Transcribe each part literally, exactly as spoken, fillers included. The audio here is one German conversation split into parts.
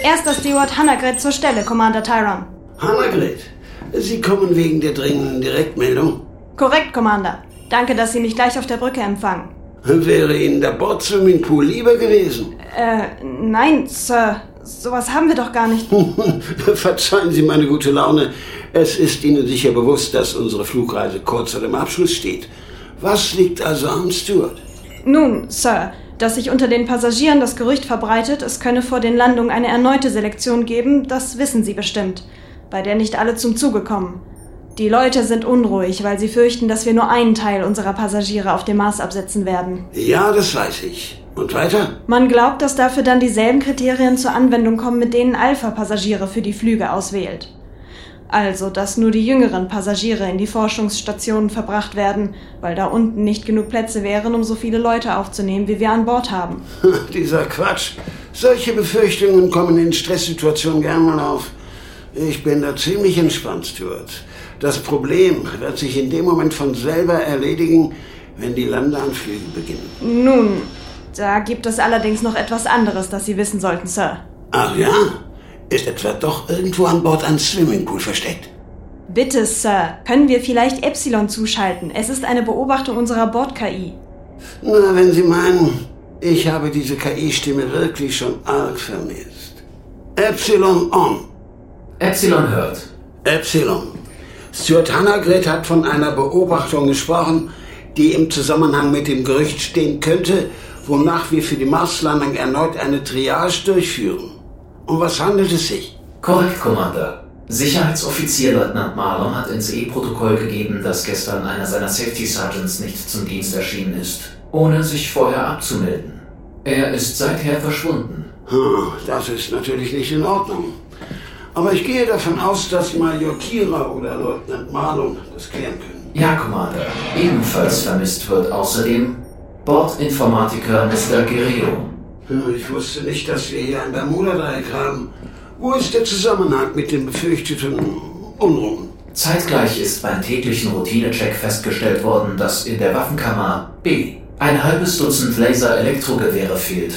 Erster Steward Hannagret zur Stelle, Commander Tyron. Hannagret, Sie kommen wegen der dringenden Direktmeldung? Korrekt, Commander. Danke, dass Sie mich gleich auf der Brücke empfangen. Wäre Ihnen der Bord-Swimmingpool lieber gewesen? Äh, nein, Sir. Sowas haben wir doch gar nicht. Verzeihen Sie meine gute Laune. Es ist Ihnen sicher bewusst, dass unsere Flugreise kurz vor dem Abschluss steht. Was liegt also am Steward? Nun, Sir, dass sich unter den Passagieren das Gerücht verbreitet, es könne vor den Landungen eine erneute Selektion geben, das wissen Sie bestimmt, bei der nicht alle zum Zuge kommen. Die Leute sind unruhig, weil sie fürchten, dass wir nur einen Teil unserer Passagiere auf dem Mars absetzen werden. Ja, das weiß ich. Und weiter? Man glaubt, dass dafür dann dieselben Kriterien zur Anwendung kommen, mit denen Alpha-Passagiere für die Flüge auswählt. Also, dass nur die jüngeren Passagiere in die Forschungsstationen verbracht werden, weil da unten nicht genug Plätze wären, um so viele Leute aufzunehmen, wie wir an Bord haben. Dieser Quatsch. Solche Befürchtungen kommen in Stresssituationen gern mal auf. Ich bin da ziemlich entspannt, Steward. Das Problem wird sich in dem Moment von selber erledigen, wenn die Landeanflüge beginnen. Nun, da gibt es allerdings noch etwas anderes, das Sie wissen sollten, Sir. Ach ja? Ist etwa doch irgendwo an Bord ein Swimmingpool versteckt? Bitte, Sir, können wir vielleicht Epsilon zuschalten? Es ist eine Beobachtung unserer Bord-K I. Na, wenn Sie meinen, ich habe diese K I-Stimme wirklich schon arg vermisst. Epsilon on. Epsilon hört. Epsilon. Steward Hannagret hat von einer Beobachtung gesprochen, die im Zusammenhang mit dem Gerücht stehen könnte, wonach wir für die Marslandung erneut eine Triage durchführen. Um was handelt es sich? Korrekt, Commander. Sicherheitsoffizier Leutnant Marlon hat ins E-Protokoll gegeben, dass gestern einer seiner Safety Sergeants nicht zum Dienst erschienen ist, ohne sich vorher abzumelden. Er ist seither verschwunden. Hm, das ist natürlich nicht in Ordnung. Aber ich gehe davon aus, dass Major Kira oder Leutnant Marlon das klären können. Ja, Commander. Ebenfalls vermisst wird außerdem Bordinformatiker Mister Guerrero. Ich wusste nicht, dass wir hier ein Bermuda-Dreieck haben. Wo ist der Zusammenhang mit den befürchteten Unruhen? Zeitgleich ist beim täglichen Routinecheck festgestellt worden, dass in der Waffenkammer B ein halbes Dutzend Laser-Elektrogewehre fehlt.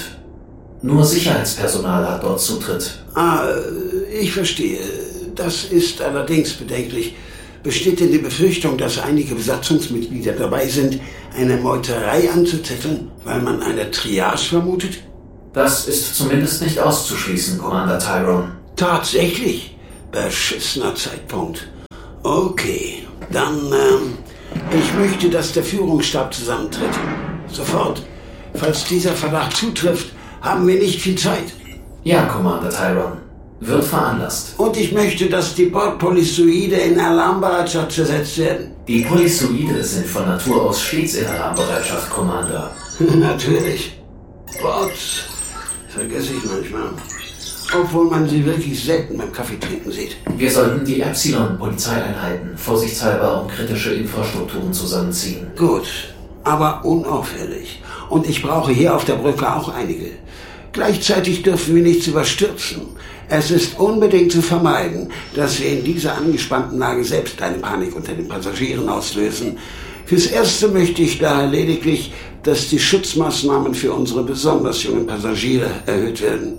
Nur Sicherheitspersonal hat dort Zutritt. Ah, ich verstehe. Das ist allerdings bedenklich. Besteht denn die Befürchtung, dass einige Besatzungsmitglieder dabei sind, eine Meuterei anzuzetteln, weil man eine Triage vermutet? Das ist zumindest nicht auszuschließen, Commander Tyron. Tatsächlich? Beschissener Zeitpunkt. Okay, dann, ähm, ich möchte, dass der Führungsstab zusammentritt. Sofort. Falls dieser Verdacht zutrifft, haben wir nicht viel Zeit. Ja, Commander Tyron. Wird veranlasst. Und ich möchte, dass die Bordpolyzoide in Alarmbereitschaft versetzt werden. Die Polyzoide sind von Natur aus stets in Alarmbereitschaft, Commander. Natürlich. Bots vergesse ich manchmal. Obwohl man sie wirklich selten beim Kaffee trinken sieht. Wir sollten die Epsilon-Polizeieinheiten vorsichtshalber um kritische Infrastrukturen zusammenziehen. Gut, aber unauffällig. Und ich brauche hier auf der Brücke auch einige. Gleichzeitig dürfen wir nichts überstürzen. Es ist unbedingt zu vermeiden, dass wir in dieser angespannten Lage selbst eine Panik unter den Passagieren auslösen. Fürs Erste möchte ich daher lediglich, dass die Schutzmaßnahmen für unsere besonders jungen Passagiere erhöht werden.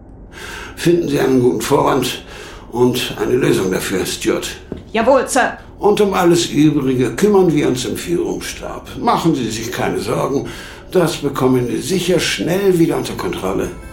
Finden Sie einen guten Vorwand und eine Lösung dafür, Steward. Jawohl, Sir. Und um alles Übrige kümmern wir uns im Führungsstab. Machen Sie sich keine Sorgen, das bekommen wir sicher schnell wieder unter Kontrolle.